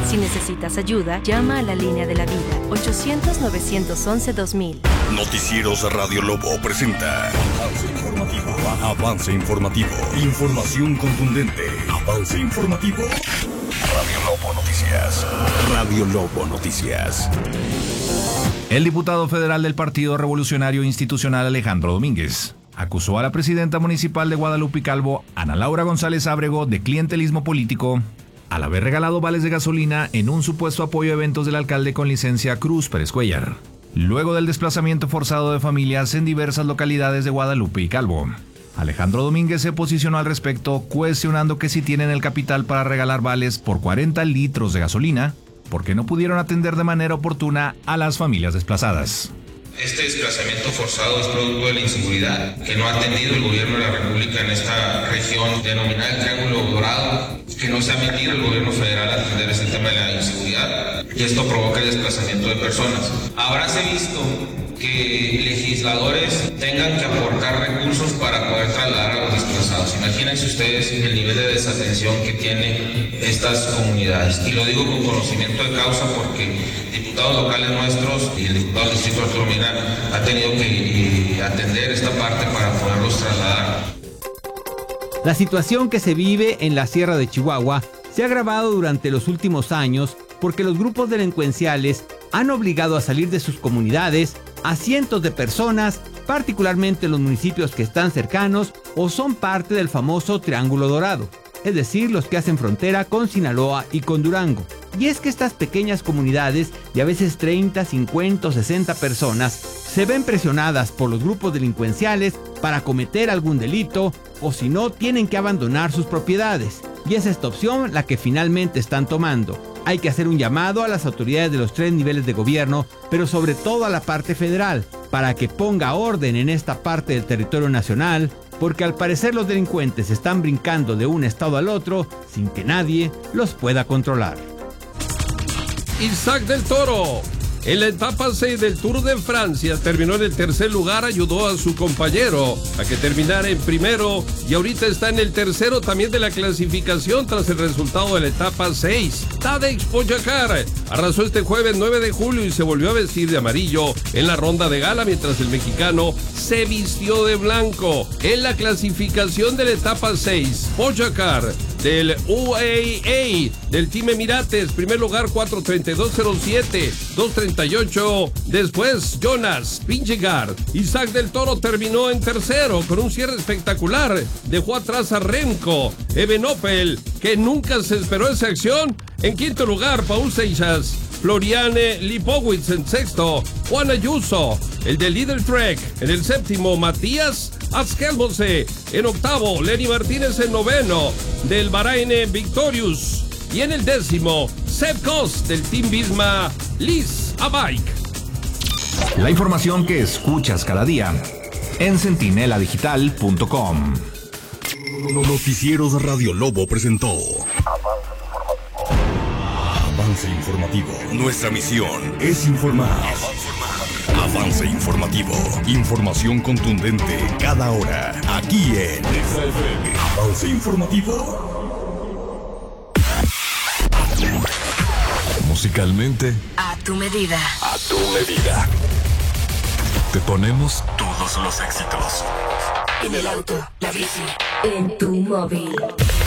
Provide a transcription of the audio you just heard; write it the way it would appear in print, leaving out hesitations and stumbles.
Si necesitas ayuda, llama a la línea de la vida, 800-911-2000. Noticieros Radio Lobo presenta Avance Informativo. Información contundente. Avance Informativo. Radio Lobo Noticias. Radio Lobo Noticias. El diputado federal del Partido Revolucionario Institucional Alejandro Domínguez acusó a la presidenta municipal de Guadalupe y Calvo, Ana Laura González Ábrego, de clientelismo político al haber regalado vales de gasolina en un supuesto apoyo a eventos del alcalde con licencia Cruz Pérez Cuellar, luego del desplazamiento forzado de familias en diversas localidades de Guadalupe y Calvo. Alejandro Domínguez se posicionó al respecto, cuestionando que si tienen el capital para regalar vales por 40 litros de gasolina, ¿por qué no pudieron atender de manera oportuna a las familias desplazadas? Este desplazamiento forzado es producto de la inseguridad que no ha atendido el gobierno de la República en esta región denominada el Triángulo Dorado, que no se ha metido el gobierno federal a atender ese tema de la inseguridad, y esto provoca el desplazamiento de personas. Habráse visto que legisladores tengan que aportar recursos para poder trasladar a los desplazados. Imagínense ustedes el nivel de desatención que tienen estas comunidades. Y lo digo con conocimiento de causa porque diputados locales nuestros y el diputado del distrito Arturo Mina ha tenido que atender esta parte para poderlos trasladar. La situación que se vive en la Sierra de Chihuahua se ha agravado durante los últimos años porque los grupos delincuenciales han obligado a salir de sus comunidades a cientos de personas, particularmente en los municipios que están cercanos o son parte del famoso Triángulo Dorado, es decir, los que hacen frontera con Sinaloa y con Durango. Y es que estas pequeñas comunidades, de a veces 30, 50 o 60 personas, se ven presionadas por los grupos delincuenciales para cometer algún delito, o si no, tienen que abandonar sus propiedades. Y es esta opción la que finalmente están tomando. Hay que hacer un llamado a las autoridades de los 3 niveles de gobierno, pero sobre todo a la parte federal, para que ponga orden en esta parte del territorio nacional, porque al parecer los delincuentes están brincando de un estado al otro sin que nadie los pueda controlar. Isaac del Toro, en la etapa 6 del Tour de Francia, terminó en el tercer lugar, ayudó a su compañero a que terminara en primero y ahorita está en el tercero también de la clasificación tras el resultado de la etapa 6. Tadej Pogačar arrasó este jueves 9 de julio y se volvió a vestir de amarillo en la ronda de gala, mientras el mexicano se vistió de blanco. En la clasificación de la etapa 6, Pogačar del UAE, del Team Emirates, primer lugar 4:32:07, 2:38. Después Jonas Vingegaard. Isaac del Toro terminó en tercero con un cierre espectacular. Dejó atrás a Remco Evenepoel, que nunca se esperó esa acción. En quinto lugar, Paul Seixas. Florian Lipowitz en sexto, Juan Ayuso, el de Lidl Trek en el séptimo, Matías Askelmose en octavo, Lenny Martínez en noveno, del Bahrain Victorious, y en el décimo, Sepp Kuss del Team Visma Lease a Bike. La información que escuchas cada día en centineladigital.com. Noticieros Radio Lobo presentó Avance Informativo. Nuestra misión es informar. Avance Informativo. Información contundente cada hora. Aquí en Avance Informativo. Musicalmente, A tu medida. a tu medida. Te ponemos todos los éxitos. En el auto, la bici, en tu móvil.